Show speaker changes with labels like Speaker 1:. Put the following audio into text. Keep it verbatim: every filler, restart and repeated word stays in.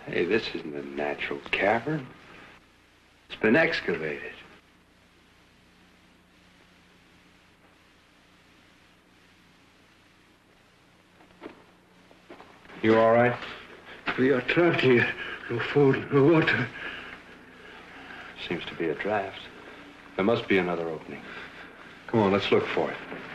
Speaker 1: Hey, this isn't a natural cavern. It's been excavated. You all right?
Speaker 2: We are trapped here. No food, no water.
Speaker 1: Seems to be a draft. There must be another opening. Come on, let's look for it.